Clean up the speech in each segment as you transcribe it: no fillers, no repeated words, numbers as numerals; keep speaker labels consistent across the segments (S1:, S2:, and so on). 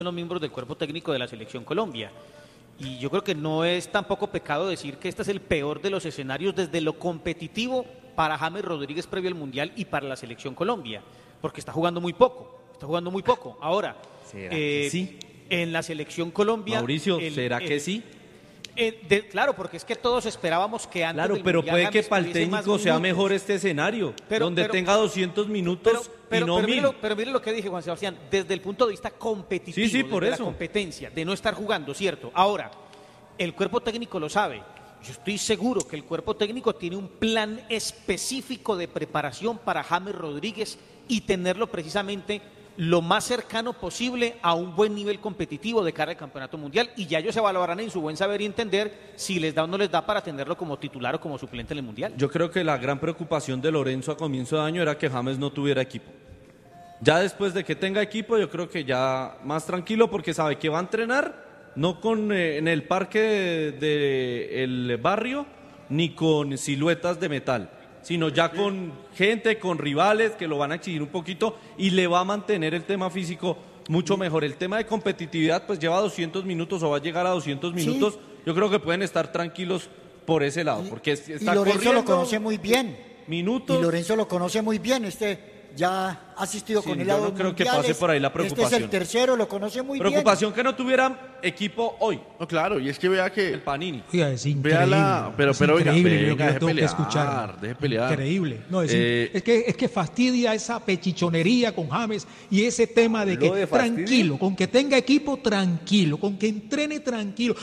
S1: los miembros del cuerpo técnico de la Selección Colombia. Y yo creo que no es tampoco pecado decir que este es el peor de los escenarios desde lo competitivo para James Rodríguez previo al Mundial y para la Selección Colombia, porque está jugando muy poco. Ahora,
S2: ¿será que sí?
S1: En la Selección Colombia...
S2: Mauricio, ¿será que sí?
S1: Claro, porque es que todos esperábamos que antes
S2: Claro,
S1: del
S2: pero
S1: Mundial
S2: puede que
S1: James
S2: para el
S1: tuviese más
S2: técnico sea
S1: minutos.
S2: mejor este escenario, donde tenga 200 minutos y no 1000.
S1: Pero mire lo que dije, Juan Sebastián, desde el punto de vista competitivo,
S2: Sí, por
S1: desde
S2: eso.
S1: la competencia, de no estar jugando, ¿cierto? Ahora, el cuerpo técnico lo sabe. Yo estoy seguro que el cuerpo técnico tiene un plan específico de preparación para James Rodríguez y tenerlo precisamente lo más cercano posible a un buen nivel competitivo de cara al campeonato mundial, y ya ellos se valorarán en su buen saber y entender si les da o no les da para tenerlo como titular o como suplente en el mundial.
S2: Yo creo que la gran preocupación de Lorenzo a comienzo de año era que James no tuviera equipo. Ya después de que tenga equipo, yo creo que ya más tranquilo, porque sabe que va a entrenar no en el parque del barrio ni con siluetas de metal, sino ya con gente, con rivales que lo van a exigir un poquito y le va a mantener el tema físico mucho mejor. El tema de competitividad pues lleva 200 minutos o va a llegar a 200 minutos. Yo creo que pueden estar tranquilos por ese lado, porque está
S3: y Lorenzo
S2: corriendo
S3: lo conoce muy bien.
S2: minutos.
S3: Y Lorenzo lo conoce muy bien. Ya ha asistido
S2: Sí,
S3: con él
S2: yo
S3: a
S2: no
S3: dos
S2: creo que
S3: mundiales.
S2: pase por ahí la
S3: Este es
S2: preocupación.
S3: el tercero, lo conoce muy bien.
S2: Preocupación que no tuviera equipo hoy,
S4: No, claro, y es que vea que...
S2: el Panini.
S5: Oiga, es increíble.
S4: Véala, pero
S5: es
S4: oiga,
S5: increíble lo que
S4: venga,
S5: yo
S4: deje
S5: tengo que
S4: pelear,
S5: escuchar.
S4: deje pelear.
S5: Increíble. No,
S4: Eh,
S5: es que fastidia esa pechichonería con James y ese tema de que
S6: ¿Lo de fastidio?
S5: tranquilo, con que tenga equipo tranquilo, con que entrene tranquilo.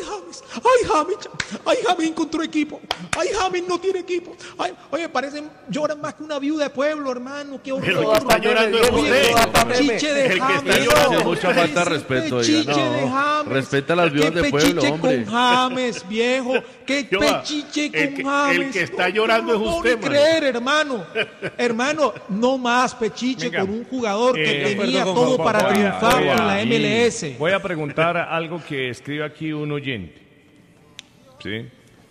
S5: Ay James encontró equipo. Ay James no tiene equipo. Ay, oye, parecen, lloran más que una viuda de pueblo, hermano. Qué horror.
S4: Pero el que está llorando es
S5: Oye,
S4: usted.
S5: pechiche de
S4: El que está
S5: James.
S4: llorando es
S6: mucha falta de respeto, oiga,
S5: Pechiche
S6: no.
S5: de James.
S6: Respeta a las viudas
S5: Qué
S6: de pueblo,
S5: pechiche
S6: hombre.
S5: con James, viejo. Qué
S4: Yo va,
S5: pechiche
S4: el
S5: con
S4: que-
S5: James.
S4: el que está llorando es
S5: No
S4: usted,
S5: puedo
S4: mano.
S5: creer, hermano. Hermano, no más pechiche
S7: Venga,
S5: con un jugador que
S7: de
S5: tenía
S2: acuerdo con
S5: todo
S2: Juan
S5: para
S2: Pablo.
S5: triunfar
S7: Voy a-
S5: en la MLS.
S7: Voy a preguntar algo que escribe aquí un oyente. ¿Sí?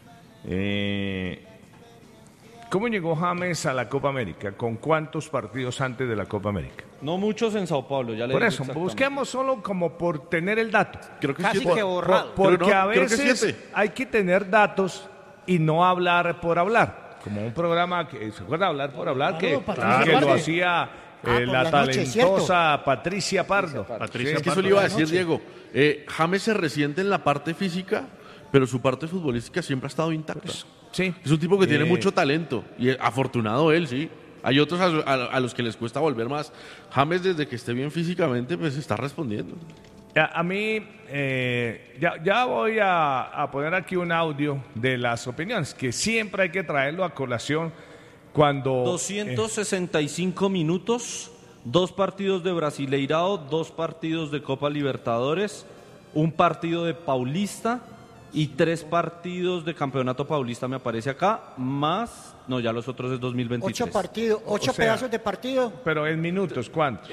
S7: ¿Cómo llegó James a la Copa América? ¿Con cuántos partidos antes de la Copa América?
S2: No muchos en Sao Paulo, ya le
S7: Por
S2: digo
S7: eso,
S2: exactamente.
S7: busquemos solo como por tener el dato.
S4: Creo que
S1: Casi
S4: siete.
S1: que borrado.
S7: Porque
S4: Creo no,
S7: a
S4: creo que
S7: veces
S4: 7.
S7: hay que tener datos y no hablar por hablar. Como un programa que, ¿se acuerda? Hablar por hablar, que
S3: Patricia
S7: lo
S3: Pardo.
S7: hacía
S3: por
S7: la
S3: la noche,
S7: talentosa Patricia Pardo.
S4: Es que eso le iba a decir, Diego. James se resiente en la parte física, pero su parte futbolística siempre ha estado intacta.
S7: Sí.
S4: Es un tipo que tiene mucho talento y afortunado él, sí. Hay otros a los que les cuesta volver más. James, desde que esté bien físicamente, pues está respondiendo.
S7: A mí, ya voy a poner aquí un audio de las opiniones, que siempre hay que traerlo a colación cuando...
S2: 265 minutos, 2 partidos de Brasileirao, 2 partidos de Copa Libertadores, un partido de Paulista y 3 partidos de Campeonato Paulista, me aparece acá, más... No, ya los otros es 2023.
S3: 8 partidos, 8
S7: O sea,
S3: pedazos de partido.
S7: Pero en minutos, ¿cuántos?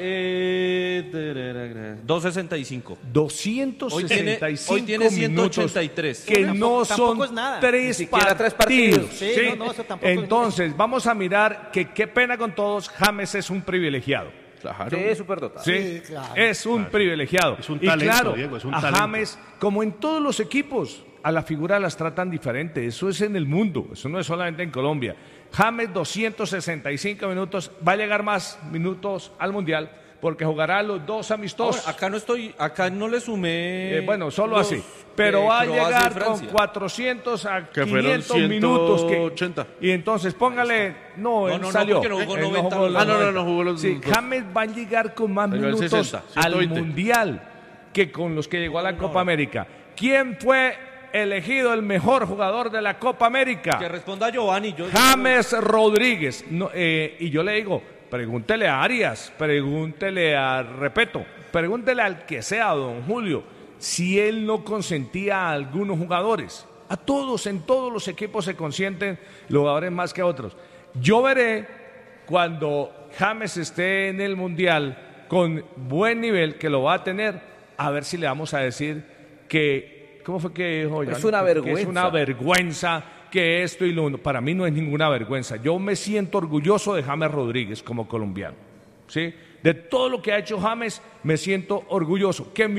S2: 265.
S7: 265
S2: hoy tiene
S7: minutos
S2: 183.
S7: que no
S1: Tampoco
S7: son
S1: es nada.
S7: tres
S6: Ni siquiera tres partidos.
S1: Sí, no, eso tampoco es-
S7: Entonces, vamos a mirar que qué pena con todos, James es un privilegiado.
S4: Claro.
S6: Sí, superdotado.
S7: ¿Sí?
S3: Sí, claro.
S7: Es un privilegiado.
S4: Es un
S7: y
S4: talento,
S7: claro,
S4: Diego, es un
S7: a
S4: talento.
S7: James, como en todos los equipos, a la figura las tratan diferente. Eso es en el mundo, eso no es solamente en Colombia. James, 265 minutos, va a llegar más minutos al Mundial porque jugará los 2 amistosos.
S2: Ahora, acá no le sumé...
S7: Bueno, solo
S2: los
S7: así. Pero
S2: de
S7: va a
S2: Croacia y
S7: llegar con
S2: Francia.
S7: 400 a
S4: Que fueron
S7: 500 minutos.
S4: 180.
S7: Y entonces póngale... No, él
S2: no,
S7: salió.
S2: porque no jugó
S7: Él
S2: 90
S7: jugó los
S4: Ah, no,
S7: 90.
S4: jugó los
S7: Sí,
S4: dos.
S7: James va a llegar con más
S4: Pero el
S7: minutos
S4: 60,
S7: al
S4: 120.
S7: Mundial que con los que llegó a la Copa América. ¿Quién fue elegido el mejor jugador de la Copa América?
S2: Que responda Giovanni.
S7: James Rodríguez. No, y yo le digo, pregúntele a Arias, pregúntele a Repeto, pregúntele al que sea, don Julio, si él no consentía a algunos jugadores. A todos, en todos los equipos se consienten los jugadores más que a otros. Yo veré cuando James esté en el Mundial con buen nivel, que lo va a tener, a ver si le vamos a decir que, ¿cómo fue que dijo?
S6: Es
S7: Giovanni?
S6: una
S7: Que es
S6: vergüenza.
S7: una vergüenza, que esto y lo uno. Para mí no es ninguna vergüenza. Yo me siento orgulloso de James Rodríguez como colombiano. ¿Sí? de todo lo que ha hecho James, me siento orgulloso. Que